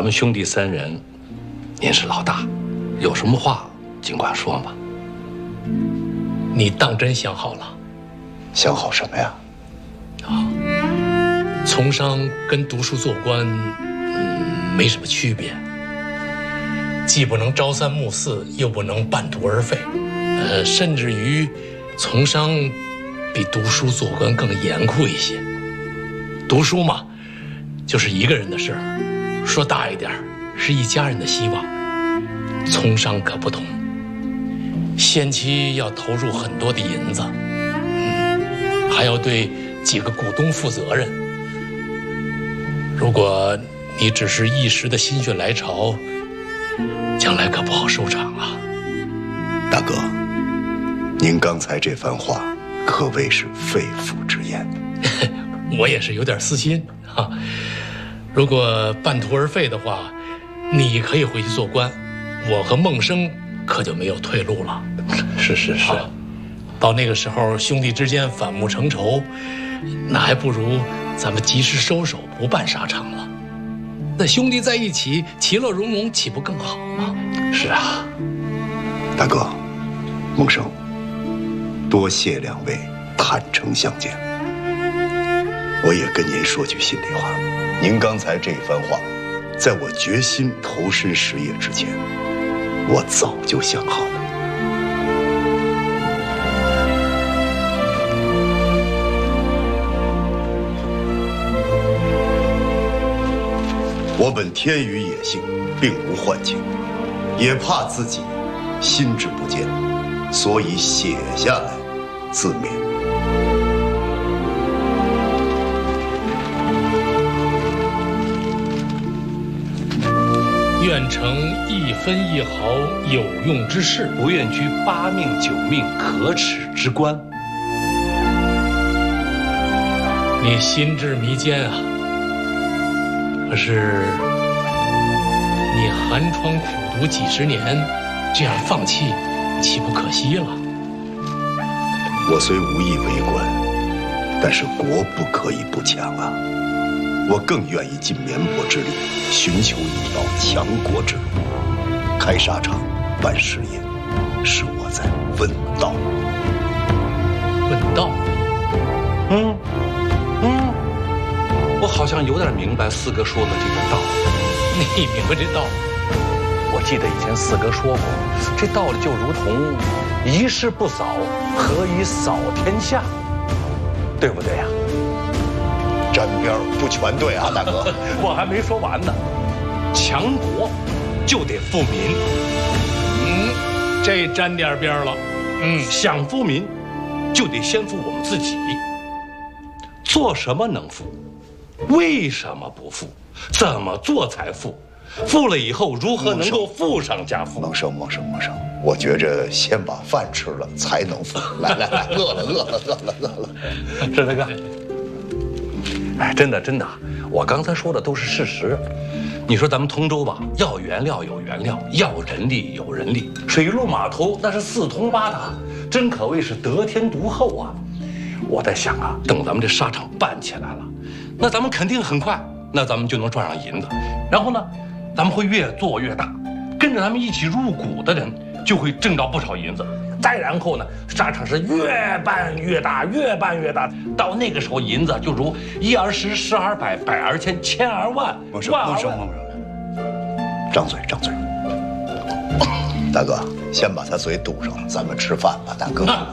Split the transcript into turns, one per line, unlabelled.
们兄弟3人，您是老大，有什么话尽管说嘛。
你当真想好了？
想好什么呀？
从商跟读书做官，没什么区别。既不能朝三暮四，又不能半途而废。甚至于，从商比读书做官更严酷一些。读书嘛，就是一个人的事儿，说大一点，是一家人的希望。从商可不同，先期要投入很多的银子，还要对几个股东负责任。如果你只是一时的心血来潮，将来可不好收场啊。
大哥，您刚才这番话可谓是肺腑之言。
我也是有点私心啊。如果半途而废的话，你可以回去做官，我和孟生可就没有退路了。
是，
到那个时候，兄弟之间反目成仇，那还不如咱们及时收手，不办沙场了。那兄弟在一起，其乐融融，岂不更好吗？
是啊，
大哥，孟生，多谢2位坦诚相见。我也跟您说句心里话，您刚才这番话，在我决心投身实业之前，我早就想好了。我本天于野性，并无幻境，也怕自己心智不坚，所以写下来自勉。
愿成1分1毫有用之事，
不愿居8命9命可耻之官。
你心智弥坚啊！可是你寒窗苦读几十年，这样放弃，岂不可惜了？
我虽无意为官，但是国不可以不强啊！我更愿意尽绵薄之力，寻求一条强国之路。开沙场，办事业，是我在问道。
问道？
我好像有点明白四哥说的这个道理。
你明白这道理？
我记得以前四哥说过，这道理就如同一事不扫，何以扫天下？对不对呀？
沾边不全对啊，大哥。
我还没说完呢。强国就得富民。
这沾点边了。
想富民，就得先富我们自己。做什么能富？为什么不富？怎么做才富？富了以后如何能够富上加富？
孟生，我觉着先把饭吃了才能富。来，饿了。
是大哥。哎，真的，我刚才说的都是事实。你说咱们通州吧，要原料有原料，要人力有人力，水陆码头那是四通八达，真可谓是得天独厚啊。我在想啊，等咱们这沙场办起来了，那咱们肯定很快，那咱们就能赚上银子。然后呢，咱们会越做越大，跟着咱们一起入股的人就会挣到不少银子。再然后呢，沙场是越办越大，越办越大，到那个时候银子就如1而10，10而100，100而1000，1000而万，
孟生，张嘴。大哥，先把他嘴堵上，咱们吃饭吧，大哥。